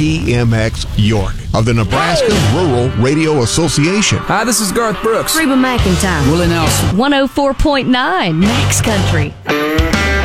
WTMX York of the Nebraska Rural Radio Association. Hi, this is Garth Brooks. Reba McEntire. Willie Nelson. 104.9 Max Country.